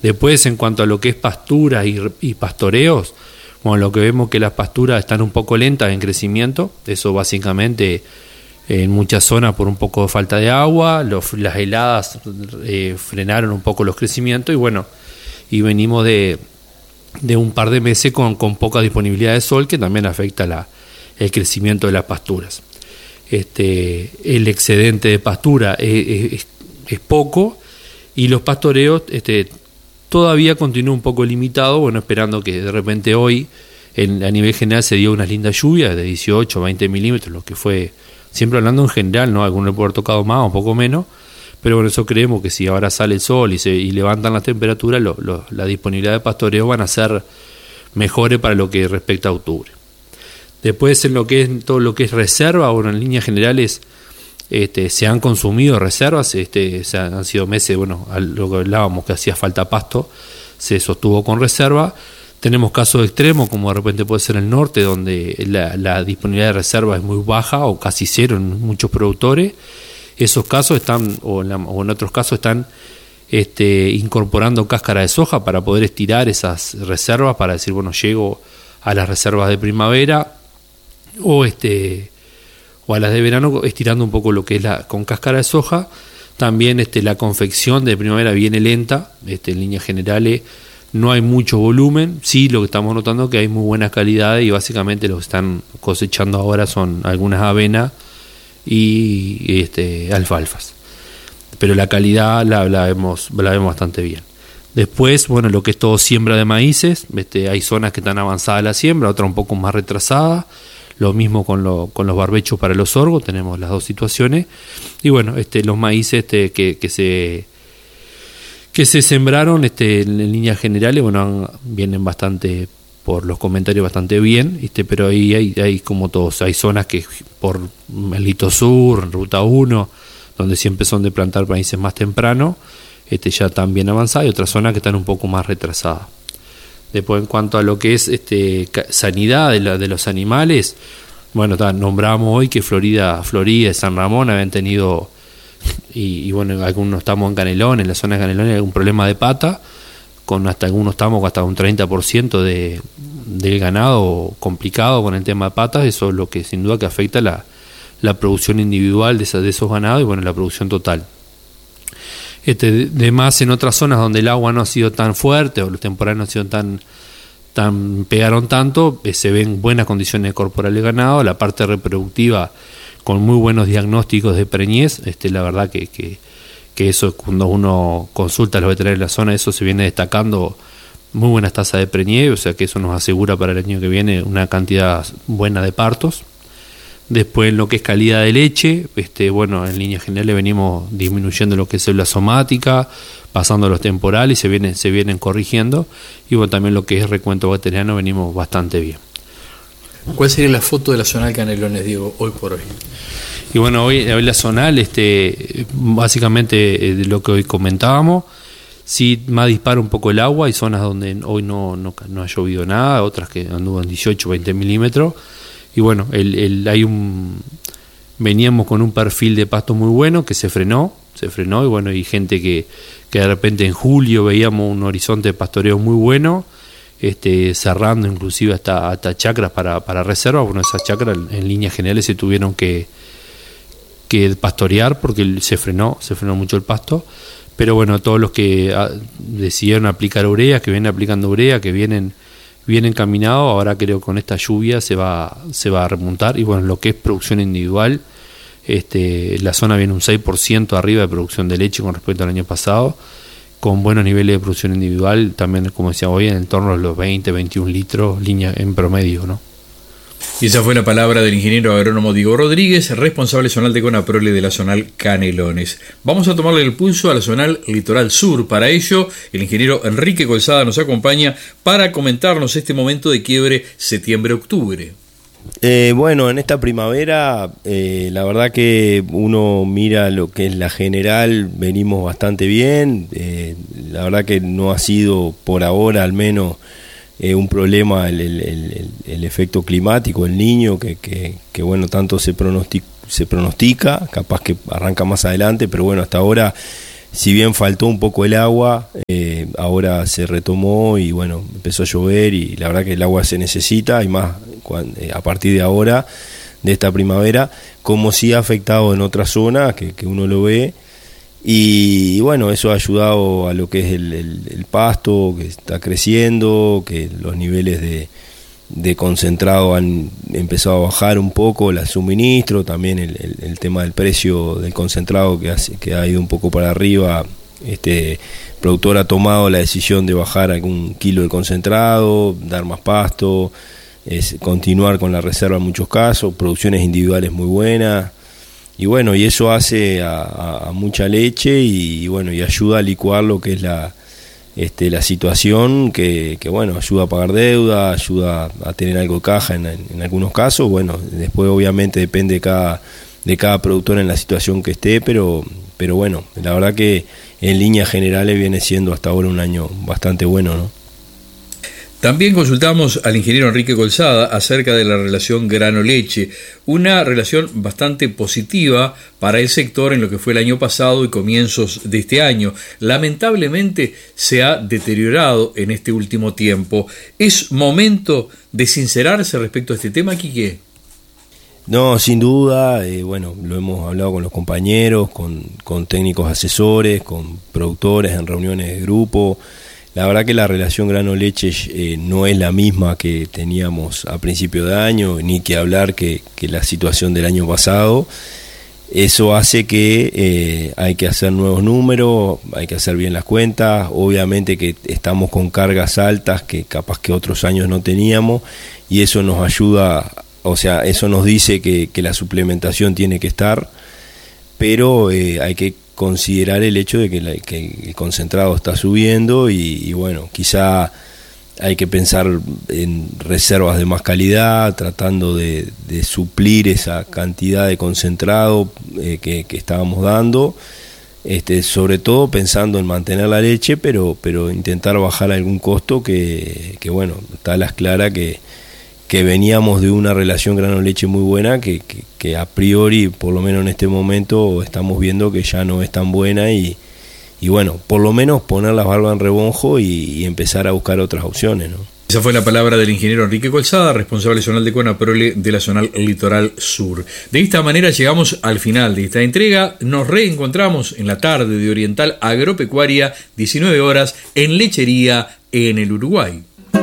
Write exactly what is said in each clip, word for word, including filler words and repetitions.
Después, en cuanto a lo que es pasturas y, y pastoreos, bueno, lo que vemos que las pasturas están un poco lentas en crecimiento, eso básicamente en muchas zonas por un poco de falta de agua, los, las heladas eh, frenaron un poco los crecimientos y bueno, y venimos de, de un par de meses con, con poca disponibilidad de sol que también afecta la, el crecimiento de las pasturas. Este, el excedente de pastura es, es, es poco y los pastoreos este, todavía continúa un poco limitado, bueno, esperando que de repente hoy en, a nivel general se dio unas lindas lluvias de dieciocho, veinte milímetros, lo que fue, siempre hablando en general, ¿no? Algunos le puede haber tocado más o un poco menos, pero bueno, eso creemos que si ahora sale el sol y se y levantan las temperaturas, lo, lo, la disponibilidad de pastoreo van a ser mejores para lo que respecta a octubre. Después en lo que es todo lo que es reserva, bueno, en líneas generales este, se han consumido reservas, este, se han, han sido meses, bueno, a lo que hablábamos que hacía falta pasto, se sostuvo con reserva. Tenemos casos extremos, como de repente puede ser el norte, donde la, la disponibilidad de reserva es muy baja o casi cero en muchos productores. Esos casos están, o en, la, o en otros casos están este, incorporando cáscara de soja para poder estirar esas reservas, para decir, bueno, llego a las reservas de primavera o este o a las de verano, estirando un poco lo que es la con cáscara de soja. También este la confección de primavera viene lenta, este en líneas generales no hay mucho volumen, sí lo que estamos notando es que hay muy buena calidad y básicamente lo que están cosechando ahora son algunas avenas y este alfalfas. Pero la calidad la, la vemos la vemos bastante bien. Después, bueno, lo que es todo siembra de maíces, este hay zonas que están avanzadas la siembra, otras un poco más retrasadas. Lo mismo con, lo, con los barbechos para los sorgos, tenemos las dos situaciones. Y bueno, este, los maíces este, que, que se que se sembraron este, en líneas generales, bueno, vienen bastante, por los comentarios, bastante bien, este, pero ahí hay, hay como todos, hay zonas que por el Lito Sur, Ruta uno, donde siempre son de plantar maíces más temprano, este, ya están bien avanzadas, y otras zonas que están un poco más retrasadas. Después, en cuanto a lo que es este, sanidad de, la, de los animales, bueno, ta, nombramos hoy que Florida, Florida y San Ramón habían tenido, y, y bueno, algunos estamos en Canelones, en la zona de Canelones hay algún problema de pata, con hasta algunos estamos con hasta un treinta por ciento de, del ganado complicado con el tema de patas. Eso es lo que sin duda que afecta la, la producción individual de, esa, de esos ganados y bueno, la producción total. Este, de más en otras zonas donde el agua no ha sido tan fuerte o los temporales no han sido tan, tan pegaron tanto, eh, se ven buenas condiciones corporales de ganado, la parte reproductiva con muy buenos diagnósticos de preñez, este, la verdad que, que, que eso cuando uno consulta a los veterinarios de la zona, eso se viene destacando muy buenas tasas de preñez, o sea que eso nos asegura para el año que viene una cantidad buena de partos. Después en lo que es calidad de leche, este, bueno, en líneas generales venimos disminuyendo lo que es célula somática, pasando los temporales y se vienen, se vienen corrigiendo, y bueno, también lo que es recuento bacteriano venimos bastante bien. ¿Cuál sería la foto de la zonal Canelones, Diego, hoy por hoy? Y bueno, hoy, hoy la zonal, este, básicamente eh, de lo que hoy comentábamos, sí más dispara un poco el agua, hay zonas donde hoy no, no, no ha llovido nada, otras que anduvo en dieciocho, veinte milímetros. Y bueno, el, el, hay un veníamos con un perfil de pasto muy bueno que se frenó, se frenó y bueno, y gente que, que de repente en julio veíamos un horizonte de pastoreo muy bueno, este, cerrando inclusive hasta, hasta chacras para, para reserva. Bueno, esas chacras en, en líneas generales se tuvieron que, que pastorear porque se frenó, se frenó mucho el pasto. Pero bueno, todos los que a, decidieron aplicar urea, que vienen aplicando urea, que vienen bien encaminado, ahora creo que con esta lluvia se va se va a remontar. Y bueno, lo que es producción individual, este la zona viene un seis por ciento arriba de producción de leche con respecto al año pasado, con buenos niveles de producción individual, también como decía hoy, en el torno de los veinte, veintiún litros línea en promedio, ¿no? Y esa fue la palabra del ingeniero agrónomo Diego Rodríguez, responsable zonal de Conaprole de la zonal Canelones. Vamos a tomarle el pulso a la zonal Litoral Sur. Para ello, el ingeniero Enrique Colzada nos acompaña para comentarnos este momento de quiebre septiembre-octubre. Eh, bueno, en esta primavera, eh, la verdad que uno mira lo que es la general, venimos bastante bien. Eh, la verdad que no ha sido, por ahora al menos, Eh, un problema el, el, el, el efecto climático, el niño que, que, que bueno, tanto se pronostica, se pronostica, capaz que arranca más adelante, pero bueno, hasta ahora, si bien faltó un poco el agua, eh, eh, ahora se retomó y bueno, empezó a llover y la verdad que el agua se necesita y más cuando, eh, a partir de ahora, de esta primavera, como sí ha afectado en otras zonas que, que uno lo ve. Y, y bueno, eso ha ayudado a lo que es el, el, el pasto, que está creciendo, que los niveles de, de concentrado han empezado a bajar un poco, el suministro, también el, el, el tema del precio del concentrado que, hace, que ha ido un poco para arriba. Este el productor ha tomado la decisión de bajar algún kilo de concentrado, dar más pasto, es continuar con la reserva en muchos casos, producciones individuales muy buenas. Y bueno, y eso hace a, a, a mucha leche y, y bueno, y ayuda a licuar lo que es la este la situación, que, que bueno, ayuda a pagar deuda, ayuda a tener algo de caja en, en algunos casos. Bueno, después obviamente depende de cada, de cada productor en la situación que esté, pero, pero bueno, la verdad que en líneas generales viene siendo hasta ahora un año bastante bueno, ¿no? También consultamos al ingeniero Enrique Colzada acerca de la relación grano-leche, una relación bastante positiva para el sector en lo que fue el año pasado y comienzos de este año. Lamentablemente se ha deteriorado en este último tiempo. ¿Es momento de sincerarse respecto a este tema, Quique? No, sin duda, eh, bueno, lo hemos hablado con los compañeros, con, con técnicos asesores, con productores en reuniones de grupo. La verdad que la relación grano-leche eh, no es la misma que teníamos a principio de año, ni que hablar que, que la situación del año pasado. Eso hace que eh, hay que hacer nuevos números, hay que hacer bien las cuentas. Obviamente que estamos con cargas altas que capaz que otros años no teníamos, y eso nos ayuda, o sea, eso nos dice que, que la suplementación tiene que estar, pero eh, hay que considerar el hecho de que, la, que el concentrado está subiendo y, y bueno, quizá hay que pensar en reservas de más calidad, tratando de, de suplir esa cantidad de concentrado eh, que, que estábamos dando, este, sobre todo pensando en mantener la leche, pero, pero intentar bajar algún costo que, que bueno, está a las claras que que veníamos de una relación grano-leche muy buena que, que, que a priori, por lo menos en este momento, estamos viendo que ya no es tan buena y, y bueno, por lo menos poner las barbas en rebonjo y, y empezar a buscar otras opciones, ¿no? Esa fue la palabra del ingeniero Enrique Colzada, responsable zonal de Conaprole de la zonal Litoral Sur. De esta manera llegamos al final de esta entrega. Nos reencontramos en la tarde de Oriental Agropecuaria, diecinueve horas, en Lechería en el Uruguay.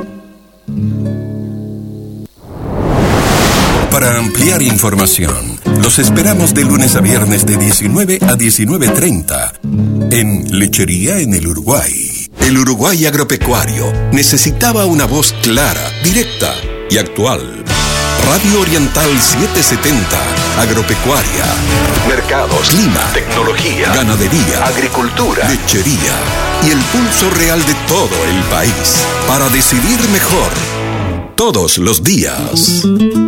Para ampliar información, los esperamos de lunes a viernes de diecinueve a diecinueve treinta en Lechería en el Uruguay. El Uruguay agropecuario necesitaba una voz clara, directa y actual. Radio Oriental setecientos setenta, Agropecuaria, Mercados, Clima, Tecnología, Ganadería, Agricultura, Lechería y el pulso real de todo el país. Para decidir mejor, todos los días.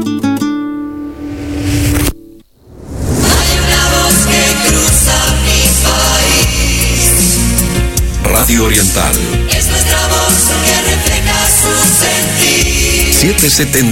Radio Oriental es nuestra voz que refleja su sentir. setecientos setenta